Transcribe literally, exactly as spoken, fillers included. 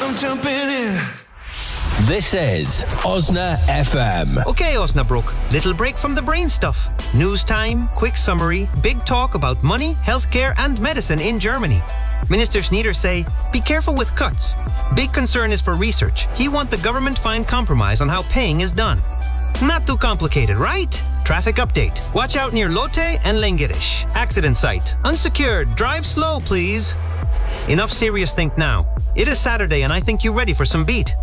I'm jumping in. This is Osna F M. Okay, Osnabrook, little break from the brain stuff. News time, quick summary, big talk about money, healthcare and medicine in Germany. Minister Schneider say, be careful with cuts. Big concern is for research. He want the government find compromise on how paying is done. Not too complicated, right? Traffic update. Watch out near Lotte and Lengerish. Accident site. Unsecured. Drive slow, please. Enough serious think now. It is Saturday and I think you're ready for some beat.